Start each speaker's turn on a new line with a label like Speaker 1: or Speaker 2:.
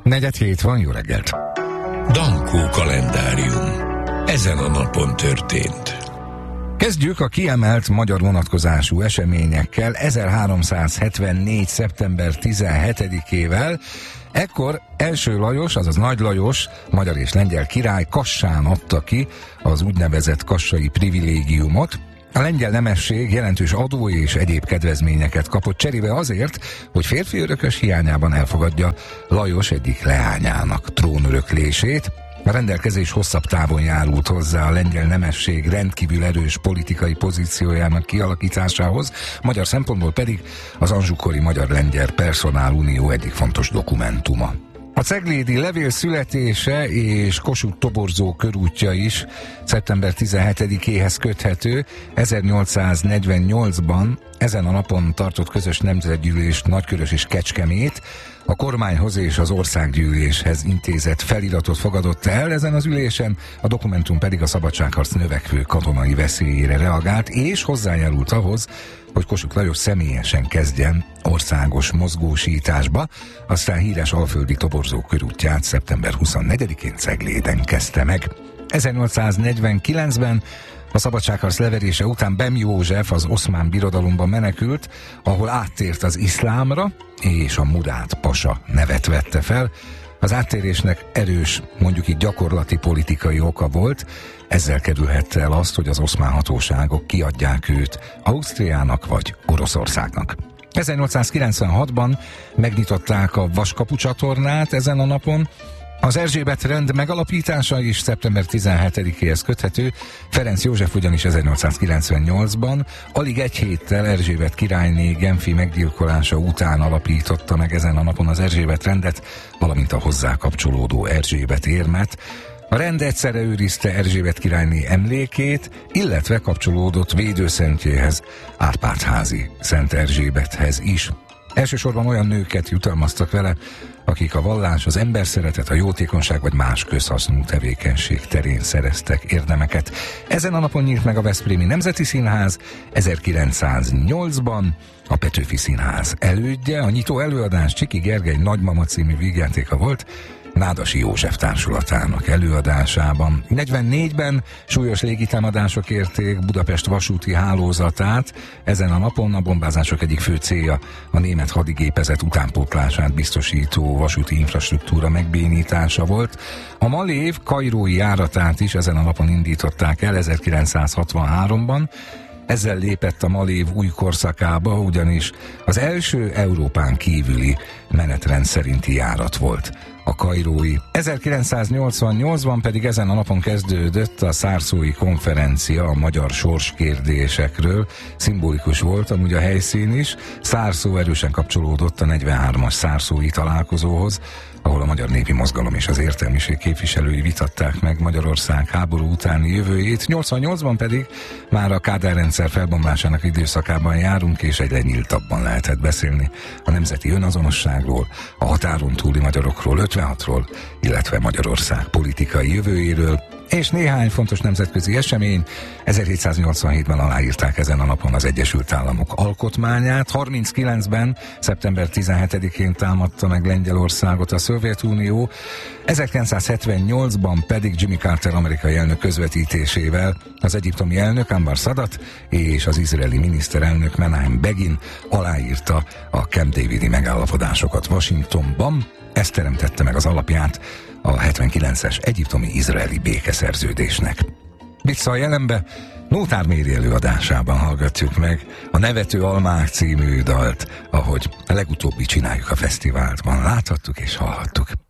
Speaker 1: 4:07 van, jó reggelt!
Speaker 2: Dankó kalendárium. Ezen a napon történt.
Speaker 1: Kezdjük a kiemelt magyar vonatkozású eseményekkel 1374. szeptember 17-ével. Ekkor első Lajos, azaz Nagy Lajos, magyar és lengyel király Kassán adta ki az úgynevezett kassai privilégiumot. A lengyel nemesség jelentős adó és egyéb kedvezményeket kapott cserébe azért, hogy férfi örökös hiányában elfogadja Lajos egyik leányának trónöröklését. A rendelkezés hosszabb távon járult hozzá a lengyel nemesség rendkívül erős politikai pozíciójának kialakításához, magyar szempontból pedig az anzsukori magyar-lengyel personálunió egyik fontos dokumentuma. A ceglédi levél születése és Kossuth-Toborzó körútja is szeptember 17-éhez köthető. 1848-ban ezen a napon tartott közös nemzetgyűlés Nagykörös és Kecskemét a kormányhoz és az országgyűléshez intézett feliratot fogadott el. Ezen az ülésen a dokumentum pedig a szabadságharc növekvő katonai veszélyére reagált, és hozzájárult ahhoz, hogy Kossuth Lajos személyesen kezdjen országos mozgósításba, aztán híres alföldi Toborzó körútját szeptember 24-én Cegléden kezdte meg. 1849-ben a szabadságharc leverése után Bem József az Oszmán Birodalomba menekült, ahol áttért az iszlámra, és a Murát pasa nevet vette fel. Az áttérésnek erős, mondjuk így gyakorlati politikai oka volt, ezzel kerülhette el azt, hogy az oszmán hatóságok kiadják őt Ausztriának vagy Oroszországnak. 1896-ban megnyitották a Vaskapu csatornát ezen a napon. Az Erzsébet rend megalapítása is szeptember 17-éhez köthető. Ferenc József ugyanis 1898-ban, alig egy héttel Erzsébet királyné Genfi meggyilkolása után alapította meg ezen a napon az Erzsébet rendet, valamint a hozzá kapcsolódó Erzsébet érmet. A rend egyszerre őrizte Erzsébet királyné emlékét, illetve kapcsolódott védőszentjéhez, Árpád-házi Szent Erzsébethez is. Elsősorban olyan nőket jutalmaztak vele, akik a vallás, az emberszeretet, a jótékonyság vagy más közhasznú tevékenység terén szereztek érdemeket. Ezen a napon nyílt meg a Veszprémi Nemzeti Színház, 1908-ban a Petőfi Színház elődje. A nyitó előadás Csiki Gergely Nagymama című vígjátéka volt, Nádasi József társulatának előadásában. 44-ben súlyos légitámadások érték Budapest vasúti hálózatát. Ezen a napon a bombázások egyik fő célja a német hadigépezet utánpótlását biztosító vasúti infrastruktúra megbénítása volt. A Malév kairói járatát is ezen a napon indították el 1963-ban. Ezzel lépett a Malév új korszakába, ugyanis az első Európán kívüli menetrend szerinti járat volt a kairói. 1988-ban pedig ezen a napon kezdődött a szárszói konferencia a magyar sorskérdésekről. Szimbolikus volt amúgy a helyszín is. Szárszó erősen kapcsolódott a 43-as szárszói találkozóhoz, ahol a Magyar Népi Mozgalom és az értelmiség képviselői vitatták meg Magyarország háború utáni jövőjét. 88-ban pedig már a Kádár-rendszer felbomlásának időszakában járunk, és egyre nyíltabban lehetett beszélni a nemzeti önazonosságról, a határon túli magyarokról, 56-ról, illetve Magyarország politikai jövőjéről. És néhány fontos nemzetközi esemény. 1787-ben aláírták ezen a napon az Egyesült Államok alkotmányát, 39-ben, szeptember 17-én támadta meg Lengyelországot a Szovjetunió, 1978-ban pedig Jimmy Carter amerikai elnök közvetítésével az egyiptomi elnök Anwar Sadat és az izraeli miniszterelnök Menahem Begin aláírta a Camp Davidi megállapodásokat Washingtonban. Ez teremtette meg az alapját a 79-es egyiptomi-izraeli békeszerződésnek. Vissza a jelenbe, Nótár Méri előadásában hallgatjuk meg a Nevető Almák című dalt, ahogy a legutóbbi Csináljuk a Fesztiváltban láthattuk és hallhattuk.